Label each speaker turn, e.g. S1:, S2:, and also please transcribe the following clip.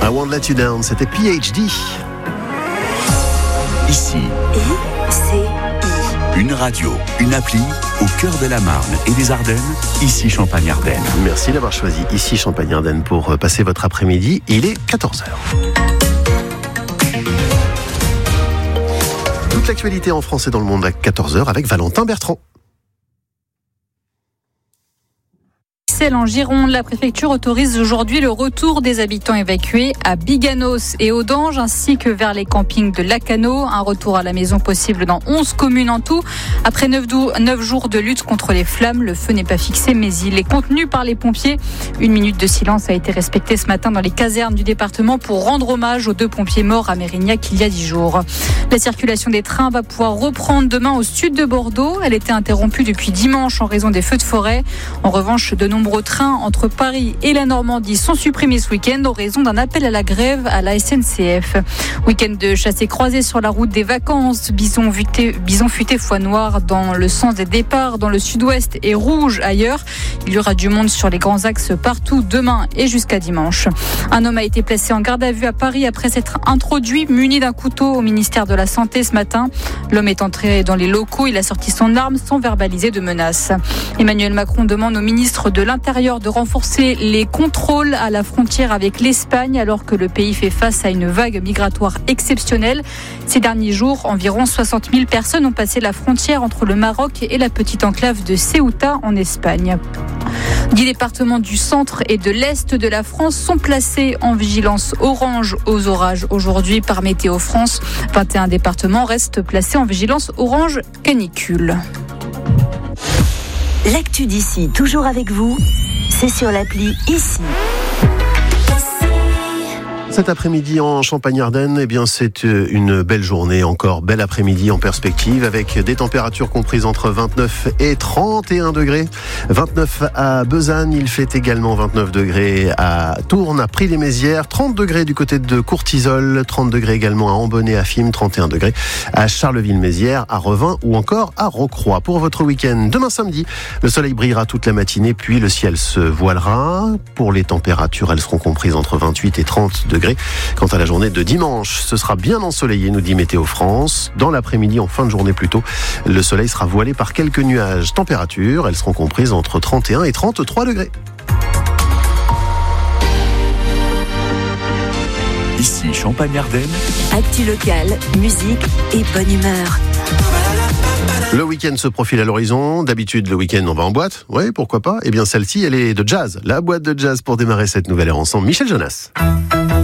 S1: I Won't Let You Down, c'était PhD.
S2: Ici, une radio, une appli au cœur de la Marne et des Ardennes, ici Champagne-Ardenne.
S1: Merci d'avoir choisi ici Champagne-Ardenne pour passer votre après-midi. Il est 14h. Toute l'actualité en France et dans le monde à 14h avec Valentin Bertrand.
S3: En Gironde, la préfecture autorise aujourd'hui le retour des habitants évacués à Biganos et Audange, ainsi que vers les campings de Lacano. Un retour à la maison possible dans 11 communes en tout. Après 9 jours de lutte contre les flammes, le feu n'est pas fixé, mais il est contenu par les pompiers. 1 minute de silence a été respectée ce matin dans les casernes du département pour rendre hommage aux 2 pompiers morts à Mérignac il y a 10 jours. La circulation des trains va pouvoir reprendre demain au sud de Bordeaux. Elle était interrompue depuis dimanche en raison des feux de forêt. En revanche, de nombreux trains entre Paris et la Normandie sont supprimés ce week-end en raison d'un appel à la grève à la SNCF. Week-end de chassé-croisé sur la route des vacances. Bison futé foie noire dans le sens des départs dans le sud-ouest et rouge ailleurs. Il y aura du monde sur les grands axes partout demain et jusqu'à dimanche. Un homme a été placé en garde à vue à Paris après s'être introduit muni d'un couteau au ministère de la Santé ce matin. L'homme est entré dans les locaux. Il a sorti son arme sans verbaliser de menaces. Emmanuel Macron demande au ministre de l'Intérieur de renforcer les contrôles à la frontière avec l'Espagne alors que le pays fait face à une vague migratoire exceptionnelle. Ces derniers jours, environ 60 000 personnes ont passé la frontière entre le Maroc et la petite enclave de Ceuta en Espagne. 10 départements du centre et de l'est de la France sont placés en vigilance orange aux orages aujourd'hui par Météo France. 21 départements restent placés en vigilance orange canicule.
S4: L'actu d'ici, toujours avec vous, c'est sur l'appli Ici.
S1: Cet après-midi en Champagne-Ardenne, eh bien c'est une belle journée encore, bel après-midi en perspective avec des températures comprises entre 29 et 31 degrés. 29 à Besanne, il fait également 29 degrés à Tourne, à Prix-les-Mézières, 30 degrés du côté de Courtisol, 30 degrés également à Ambonnay, à Fismes, 31 degrés à Charleville-Mézières, à Revin ou encore à Rocroi. Pour votre week-end, demain samedi, le soleil brillera toute la matinée, puis le ciel se voilera. Pour les températures, elles seront comprises entre 28 et 30 degrés. Quant à la journée de dimanche, ce sera bien ensoleillé, nous dit Météo France. Dans l'après-midi, en fin de journée plutôt, le soleil sera voilé par quelques nuages. Températures, elles seront comprises entre 31 et 33 degrés.
S2: Ici Champagne-Ardenne.
S4: Actu locale, musique et bonne humeur.
S1: Le week-end se profile à l'horizon. D'habitude, le week-end, on va en boîte. Oui, pourquoi pas. Eh bien, celle-ci, elle est de jazz. La boîte de jazz pour démarrer cette nouvelle heure ensemble. Michel Jonas.